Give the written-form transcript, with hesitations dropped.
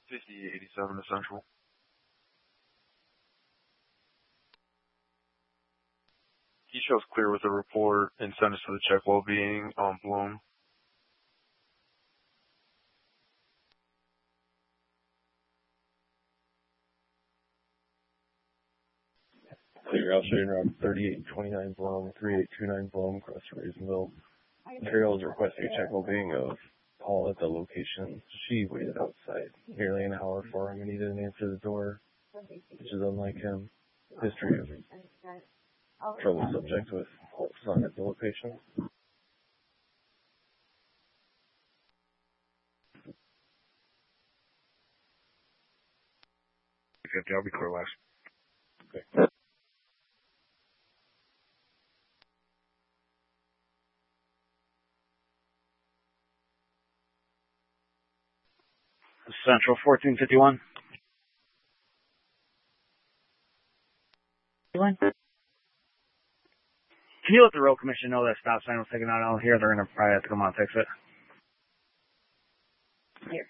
5087 Essential. He shows clear with the report and send us to the check well-being on Bloom. Clear, I'll show you around 3829 Bloom, 3829 Bloom, across Raisonville. Carol is requesting a check well-being of Paul at the location. She waited outside nearly an hour for him and he didn't answer the door, which is unlike him. History of trouble subject with son at the location. I'll be clear last. Okay. Central 1451. Can you let the road commission know that stop sign was taken out here? They're going to probably have to come out and fix it. Here.